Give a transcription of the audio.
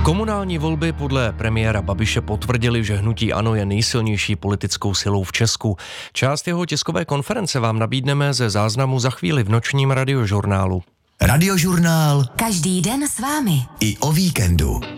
Komunální volby podle premiéra Babiše potvrdili, že hnutí ANO je nejsilnější politickou silou v Česku. Část jeho tiskové konference vám nabídneme ze záznamu za chvíli v nočním radiožurnálu. Radiožurnál. Každý den s vámi. I o víkendu.